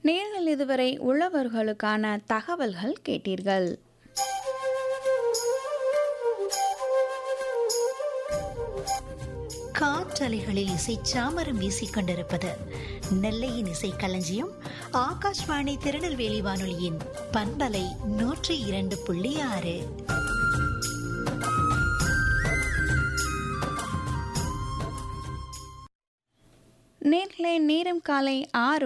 நேர்கள் இதுவரை உழவர்களுக்கான தகவல்கள் கேட்டீர்கள். காற்றலைகளில் இசை சாமரம் வீசிக் கொண்டிருப்பது நெல்லையின் இசை களஞ்சியம் ஆகாஷ்வாணி திருநெல்வேலி வானொலியின் பண்பலை 102.6. நேர்களே, நேரம் காலை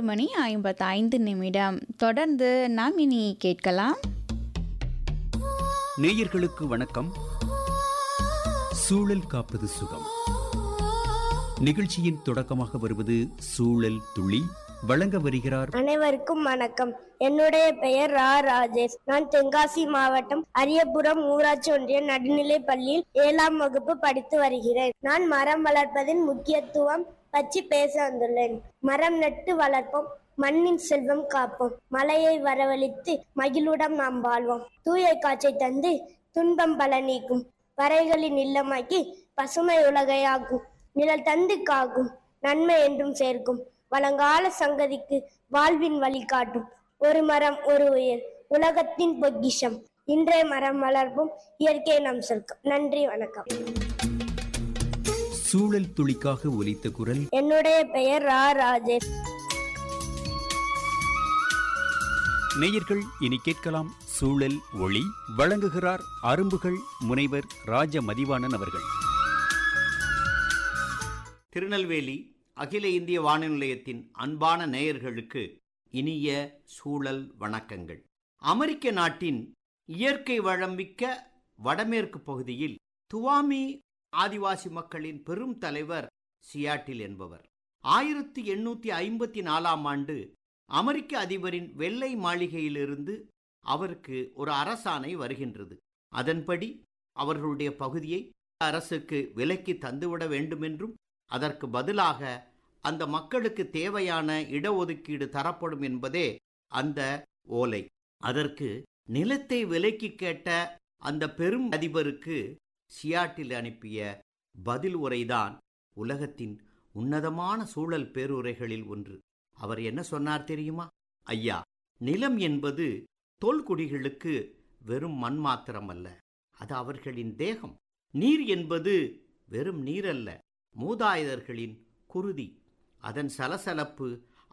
6:55. தொடர்ந்து நாம் இனி கேட்கலாம். நேயர்களுக்கு வணக்கம். சூழல் காப்பது சுகம் நிகழ்ச்சியின் தொடக்கமாக வருவது சூழல் துளி. வழங்க வருகிறார். அனைவருக்கும் வணக்கம். என்னுடைய பெயர் ரா ராஜேஷ். நான் தென்காசி மாவட்டம் அரியபுரம் ஊராட்சி ஒன்றிய நடுநிலைப் பள்ளியில் 7ஆம் வகுப்பு படித்து வருகிறேன். நான் மரம் வளர்ப்பதின் முக்கியத்துவம் பற்றி பேச வந்துள்ளேன். மரம் நட்டு வளர்ப்போம், மண்ணின் செல்வம் காப்போம், மழையை வரவழைத்து மகிழுடன் நாம் வாழ்வோம், தூய காற்றை தந்து துன்பம் பல நீக்கும், பறைகளின் இல்லமாக்கி பசுமை உலகையாகும், நிழல் தந்து காக்கும், நன்மை என்றும் சேர்க்கும், வழங்கால சங்கதிக்கு வாழ்வின் வழி காட்டும், ஒரு மரம் ஒரு உயிர், உலகத்தின் பொக்கிஷம். இன்றைய மரம் வளர்ப்போம், இயற்கை நாம் செல்கும். நன்றி, வணக்கம். சூழல் துளிக்காக ஒலித்த குரல். என்னுடைய பெயர் ரா ராஜேஷ். நேயர்கள் இனி கேட்கலாம் சூழல் ஒளி. வழங்குகிறார் அரும்புகள் முனைவர் ராஜ மதிவாணன் அவர்கள். திருநெல்வேலி அகில இந்திய வானொலி நிலையத்தின் அன்பான நேயர்களுக்கு இனிய சூழல் வணக்கங்கள். அமெரிக்க நாட்டின் இயற்கை வளமிக்க வடமேற்கு பகுதியில் துவாமி ஆதிவாசி மக்களின் பெரும் தலைவர் சியாட்டில் என்பவர் 1854 அமெரிக்க அதிபரின் வெள்ளை மாளிகையிலிருந்து அவருக்கு ஒரு அரசாணை வருகின்றது. அதன்படி அவர்களுடைய பகுதியை அரசுக்கு விலைக்கு தந்துவிட வேண்டுமென்றும் அதற்கு பதிலாக அந்த மக்களுக்கு தேவையான இடஒதுக்கீடு தரப்படும் என்பதே அந்த ஓலை. அதற்கு நிலத்தை விலைக்கு கேட்ட அந்த பெரும் அதிபருக்கு சியாட்டில் அனுப்பிய பதில் உரைதான் உலகத்தின் உன்னதமான சூழல் பேருரைகளில் ஒன்று. அவர் என்ன சொன்னார் தெரியுமா? ஐயா, நிலம் என்பது தொல்குடிகளுக்கு வெறும் மண் மாத்திரமல்ல, அது அவர்களின் தேகம். நீர் என்பது வெறும் நீரல்ல, மூதாதையர்களின் குருதி. அதன் சலசலப்பு,